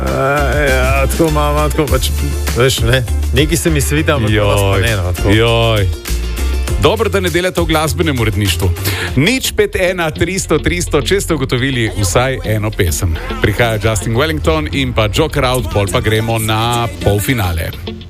Ja, tako imamo, tako pač, veš, ne, neki se mi svita, ampak ne, no, tako. Joj. Dobro, da ne delate v glasbenem uredništvu. Nič 5-1, 300, če ste ugotovili vsaj eno pesem. Prihaja Justin Wellington in pa Joker Out, pol pa gremo na polfinale.